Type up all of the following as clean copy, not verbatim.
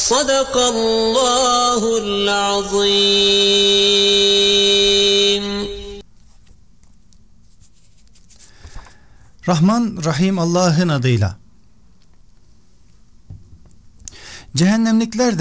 Sadakallahul azim. Rahman Rahim Allah'ın adıyla. Cehennemlikler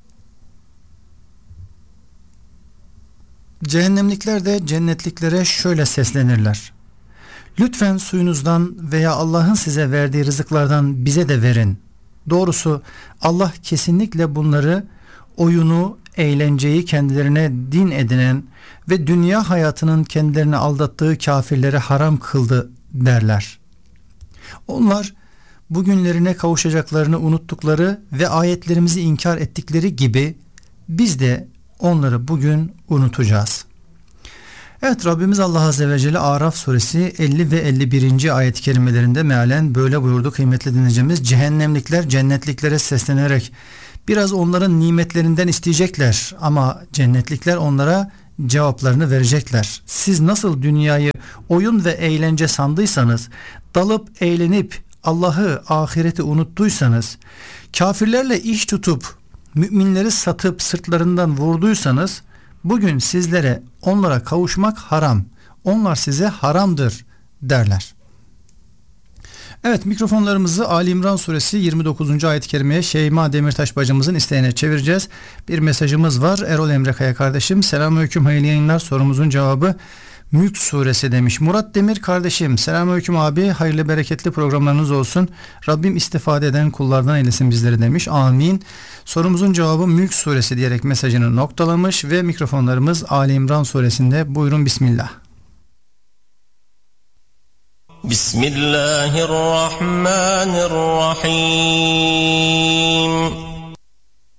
de cennetliklere şöyle seslenirler: lütfen suyunuzdan veya Allah'ın size verdiği rızıklardan bize de verin. Doğrusu Allah kesinlikle bunları, oyunu, eğlenceyi kendilerine din edinen ve dünya hayatının kendilerini aldattığı kafirlere haram kıldı derler. Onlar bugünlerine kavuşacaklarını unuttukları ve ayetlerimizi inkar ettikleri gibi biz de onları bugün unutacağız. Evet, Rabbimiz Allah Azze ve Celle Araf suresi 50 ve 51. ayet-i kerimelerinde mealen böyle buyurdu kıymetli dinleyicimiz: cehennemlikler cennetliklere seslenerek biraz onların nimetlerinden isteyecekler ama cennetlikler onlara cevaplarını verecekler. Siz nasıl dünyayı oyun ve eğlence sandıysanız, dalıp eğlenip Allah'ı, ahireti unuttuysanız, kafirlerle iş tutup müminleri satıp sırtlarından vurduysanız, bugün sizlere onlara kavuşmak haram, onlar size haramdır derler. Evet, mikrofonlarımızı Ali İmran suresi 29. ayet-i kerimeye Şeyma Demirtaş bacımızın isteğine çevireceğiz. Bir mesajımız var. Erol Emre Kaya kardeşim: selamünaleyküm, hayırlı yayınlar. Sorumuzun cevabı Mülk suresi demiş. Murat Demir kardeşim: selamünaleyküm abi, hayırlı bereketli programlarınız olsun. Rabbim istifade eden kullardan eylesin bizleri demiş. Amin. Sorumuzun cevabı Mülk suresi diyerek mesajını noktalamış ve mikrofonlarımız Ali İmran suresinde. Buyurun, bismillah. Bismillahirrahmanirrahim. 'Alel-lezîne yuzahirûne min nisâihim mâ yubdîne min zinâtihim. Fa'aleyhim nisfu mâ 'alel-lezîne yuzâhirûne min nisâihim, وَلِلرِّجَالِ عَلَيْهِنَّ دَرَجَةٌ فَمَنِ اسْتَمْتَعَ بِهِ فَلْيَسْتَمْتِعْ بِمَا اسْتَيَسَّرَ مِنَ الْقُرْآنِ، وَمَنْ كَانَ مُرِيدًا فَإِنَّ جَعَلْنَا لَهُ فِي الدُّنْيَا خِزْيًا وَيَوْمَ الْقِيَامَةِ يُخْرَجُونَ إِلَيْهِ.